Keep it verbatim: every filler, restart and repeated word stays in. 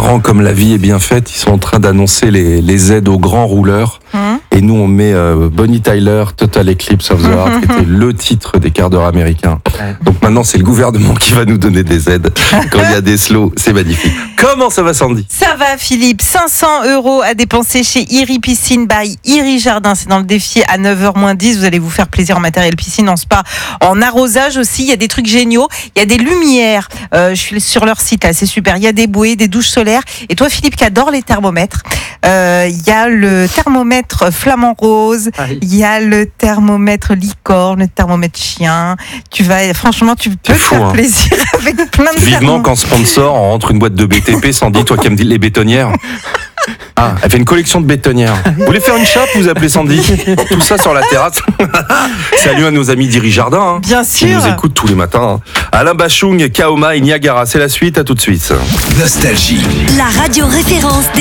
grand comme la vie est bien faite, ils sont en train d'annoncer les, les aides aux grands rouleurs. Mmh. Et nous, on met euh, Bonnie Tyler, Total Eclipse of the Heart, qui était le titre des quarts d'heure américains. Donc maintenant, c'est le gouvernement qui va nous donner des aides. Quand il y a des slows, c'est magnifique. Comment ça va, Sandy? Ça va, Philippe. cinq cents euros à dépenser chez Iri Piscine by Iri Jardin. C'est dans le défi à neuf heures moins dix. Vous allez vous faire plaisir en matériel piscine, en spa, en arrosage aussi. Il y a des trucs géniaux. Il y a des lumières. Euh, je suis sur leur site, là, c'est super. Il y a des bouées, des douches solaires. Et toi, Philippe, qui adore les thermomètres, euh, il y a le thermomètre flamant rose. Il y a le thermomètre licorne, le thermomètre chien. Tu vas, franchement, tu peux te fou, faire hein. plaisir avec plein de Vivement qu'en sponsor, on rentre une boîte de B T P, Sandy, toi qui aimes les bétonnières. Ah, elle fait une collection de bétonnières. Vous voulez faire une shop, vous appelez Sandy? Tout ça sur la terrasse. Salut à nos amis d'Iri Jardin. Hein, Bien qui sûr. nous écoutent tous les matins. Alain Bachung, Kaoma et Niagara, c'est la suite, à tout de suite. Nostalgie. La radio référence des